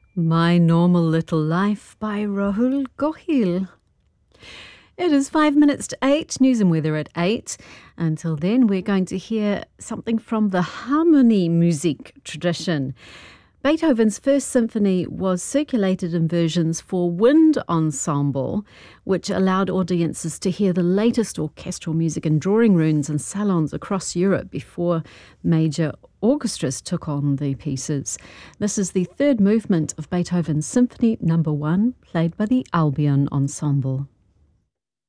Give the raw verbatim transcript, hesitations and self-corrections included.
My Normal Little Life by Rahul Gohil. It is five minutes to eight, news and weather at eight. Until then, we're going to hear something from the harmony music tradition. Beethoven's First Symphony was circulated in versions for wind ensemble, which allowed audiences to hear the latest orchestral music in drawing rooms and salons across Europe before major orchestras took on the pieces. This is the third movement of Beethoven's Symphony Number One, played by the Albion Ensemble.